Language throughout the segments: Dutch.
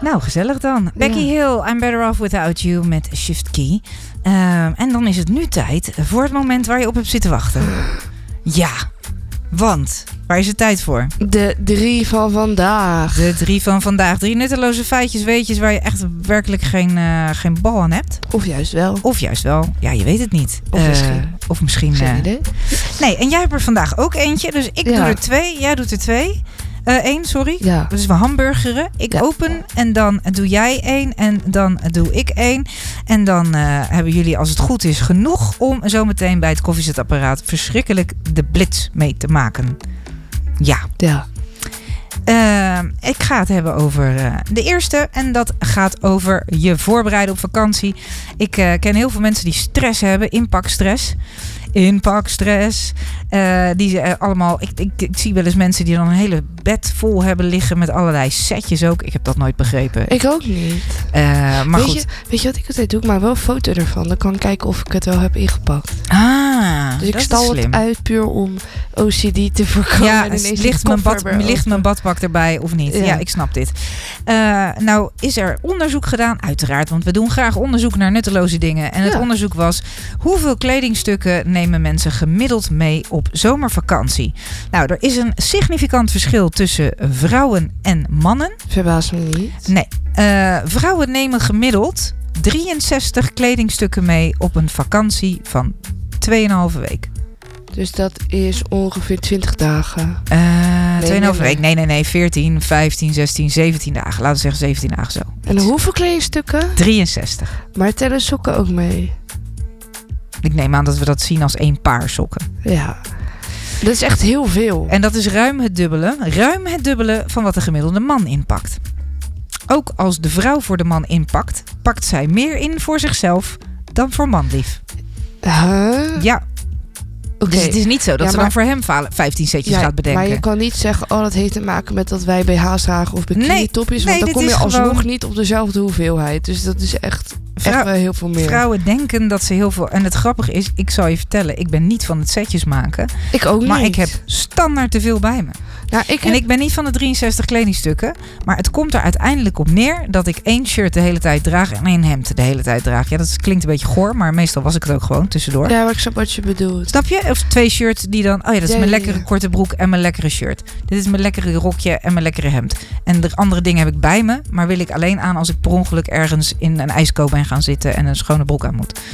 Nou, gezellig dan. Becky Hill, I'm Better Off Without You met Shift Key. En dan is het nu tijd voor het moment waar je op hebt zitten wachten. Ja, want waar is het tijd voor? De 3 van vandaag. De 3 van vandaag. 3 nutteloze feitjes, weetjes waar je echt werkelijk geen bal aan hebt. Of juist wel. Of juist wel. Ja, je weet het niet. Of misschien. Geen idee. Nee, en jij hebt er vandaag ook eentje. Dus ik doe er 2. Jij doet er 2. 1, sorry. Ja. Dus we hamburgeren. Ik open en dan doe jij 1 en dan doe ik 1. En dan hebben jullie, als het goed is, genoeg om zometeen bij het koffiezetapparaat verschrikkelijk de blitz mee te maken. Ja. Ik ga het hebben over de eerste. En dat gaat over je voorbereiden op vakantie. Ik ken heel veel mensen die stress hebben. Inpakstress. Die allemaal. Ik zie wel eens mensen die dan een hele bed vol hebben liggen met allerlei setjes ook. Ik heb dat nooit begrepen. Ik ook niet. Maar goed. Weet je wat ik altijd doe? Ik maak wel een foto ervan. Dan kan ik kijken of ik het wel heb ingepakt. Dus ik stal het uit puur om OCD te voorkomen. Ja, ligt mijn badpak erbij of niet? Ja, ik snap dit. Nou is er onderzoek gedaan, uiteraard. Want we doen graag onderzoek naar nutteloze dingen. En het onderzoek was: hoeveel kledingstukken nemen mensen gemiddeld mee op zomervakantie? Nou, er is een significant verschil tussen vrouwen en mannen. Verbaast me niet. Nee. Vrouwen nemen gemiddeld 63 kledingstukken mee op een vakantie van 2,5 week. Dus dat is ongeveer 20 dagen. 2,5 week. Nee. 14, 15, 16, 17 dagen. Laten we zeggen 17 dagen zo. En hoeveel kledingstukken? 63. Maar tellen sokken ook mee? Ik neem aan dat we dat zien als 1 paar sokken. Ja. Dat is echt heel veel. En dat is ruim het dubbele van wat de gemiddelde man inpakt. Ook als de vrouw voor de man inpakt, pakt zij meer in voor zichzelf dan voor manlief. Ja. Okay. Dus het is niet zo dat ze dan voor hem 15 setjes gaat bedenken. Maar je kan niet zeggen, dat heeft te maken met dat wij BH's dragen of bikini topjes. Want dan kom je alsnog niet op dezelfde hoeveelheid. Dus dat is echt wel heel veel meer. Vrouwen denken dat ze heel veel... En het grappige is, ik zal je vertellen, ik ben niet van het setjes maken. Ik ook niet. Maar ik heb standaard te veel bij me. Nou, ik ben niet van de 63 kledingstukken. Maar het komt er uiteindelijk op neer dat ik 1 shirt de hele tijd draag en 1 hemd de hele tijd draag. Ja, dat klinkt een beetje goor, maar meestal was ik het ook gewoon tussendoor. Ja, maar ik snap wat je bedoelt. Snap je? Of 2 shirts die dan... dat is mijn lekkere korte broek en mijn lekkere shirt. Dit is mijn lekkere rokje en mijn lekkere hemd. En de andere dingen heb ik bij me, maar wil ik alleen aan als ik per ongeluk ergens in een ijsko ben gaan zitten en een schone broek aan moet.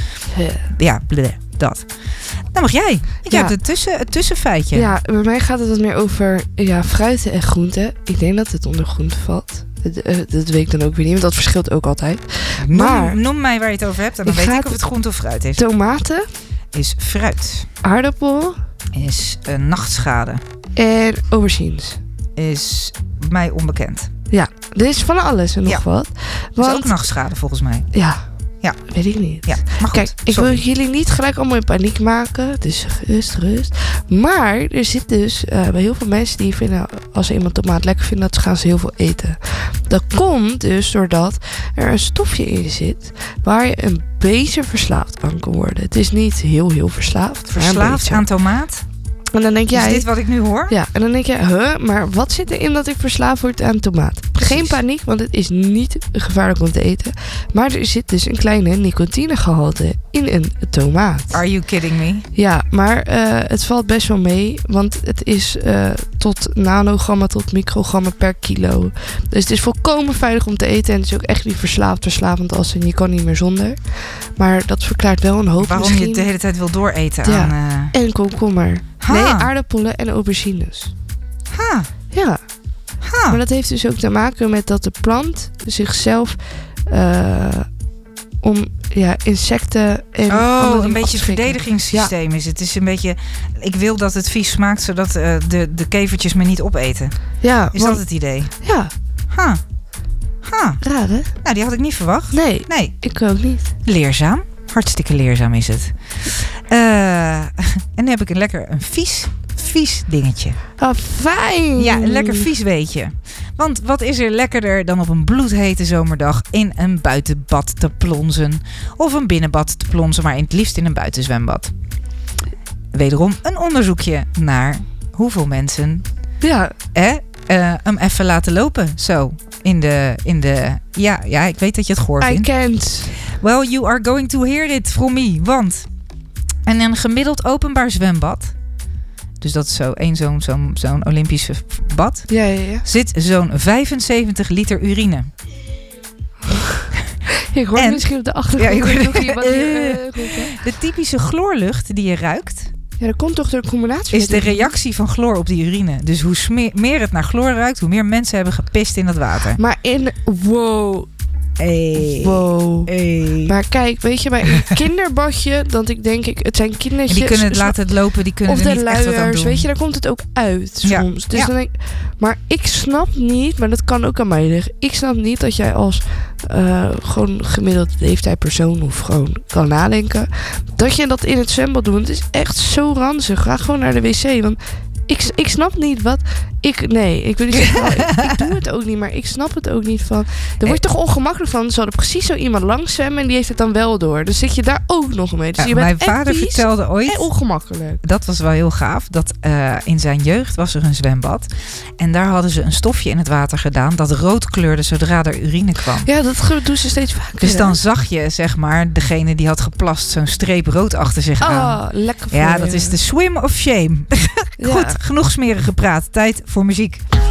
Ja, dat. Dan mag jij. Ik heb het tussenfeitje. Ja, bij mij gaat het wat meer over fruiten en groenten. Ik denk dat het onder groenten valt. Dat weet ik dan ook weer niet, want dat verschilt ook altijd. Noem mij waar je het over hebt en dan weet ik of het groente of fruit is. Tomaten. Is fruit. Aardappel. Is nachtschade. En aubergines. Is mij onbekend. Ja, er is van alles en nog wat. Dat is ook nachtschade volgens mij. Ja, weet ik niet. Ja, maar goed, kijk, ik wil jullie niet gelijk allemaal in paniek maken. Dus rust. Maar er zit dus bij heel veel mensen die vinden, als ze iemand tomaat lekker vinden, dat gaan ze heel veel eten. Dat komt dus doordat er een stofje in zit waar je een beetje verslaafd aan kan worden. Het is niet heel verslaafd. Verslaafd aan tomaat? En dan denk jij, is dit wat ik nu hoor? Ja, en dan denk je, maar wat zit erin dat ik verslaafd word aan tomaat? Precies. Geen paniek, want het is niet gevaarlijk om te eten. Maar er zit dus een kleine nicotinegehalte in een tomaat. Are you kidding me? Ja, maar het valt best wel mee, want het is tot nanogrammen tot microgrammen per kilo. Dus het is volkomen veilig om te eten en het is ook echt niet verslavend als en je kan niet meer zonder. Maar dat verklaart wel een hoop. Waarom misschien. Je het de hele tijd wil dooreten aan... En komkommer. Nee, aardappelen en aubergines. Ja. Maar dat heeft dus ook te maken met dat de plant zichzelf insecten en een beetje het verdedigingssysteem is. Het is een beetje... Ik wil dat het vies smaakt, zodat de kevertjes me niet opeten. Ja. Is dat het idee? Ja. Raar, hè? Nou, die had ik niet verwacht. Nee, ik ook niet. Leerzaam. Hartstikke leerzaam is het. En dan heb ik een vies dingetje. Oh, fijn. Ja, een lekker vies weetje. Want wat is er lekkerder dan op een bloedhete zomerdag in een buitenbad te plonzen? Of een binnenbad te plonzen, maar het liefst in een buitenzwembad. Wederom een onderzoekje naar hoeveel mensen hem even laten lopen. Zo, in de ja, ik weet dat je het goor vindt. I can't. Well, you are going to hear it from me. Want in een gemiddeld openbaar zwembad, dus dat is zo'n Olympisch bad, zit zo'n 75 liter urine. Ik hoor misschien op de achtergrond nog iemand de typische chloorlucht die je ruikt. Ja, dat komt toch door een combinatie. Is de reactie van chloor op die urine. Dus hoe meer het naar chloor ruikt, hoe meer mensen hebben gepist in dat water. Maar wow. Wow. Maar kijk, weet je, bij een kinderbadje, het zijn kindertjes. En die kunnen het laten lopen, die kunnen of er niet luiers, echt wat aan doen. Weet je, daar komt het ook uit soms. Dus dan maar ik snap niet, maar dat kan ook aan mij liggen. Ik snap niet dat jij als gewoon gemiddeld leeftijd persoon of gewoon kan nadenken, dat je dat in het zwembad doet. Het is echt zo ranzig. Ga gewoon naar de wc, want ik snap niet wat... Ik wil niet zeggen, ik doe het ook niet, maar ik snap het ook niet van... Er wordt toch ongemakkelijk van, zal er precies zo iemand langs zwemmen en die heeft het dan wel door. Dus zit je daar ook nog mee. Dus je bent mijn vader vertelde ooit... ongemakkelijk. Dat was wel heel gaaf. Dat in zijn jeugd was er een zwembad. En daar hadden ze een stofje in het water gedaan dat rood kleurde zodra er urine kwam. Ja, dat doen ze steeds vaker. Dus dan zag je, zeg maar, degene die had geplast zo'n streep rood achter zich aan. Lekker. Ja, dat is de swim of shame. Goed, genoeg smerig gepraat. Tijd voor muziek.